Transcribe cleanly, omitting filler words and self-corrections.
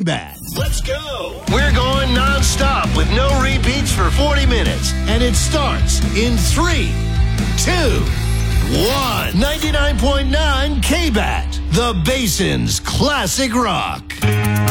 K-Bat. Let's go. We're going non-stop with no repeats for 40 minutes. And it starts in 3, 2, 1. 99.9 K-Bat, the Basin's classic rock.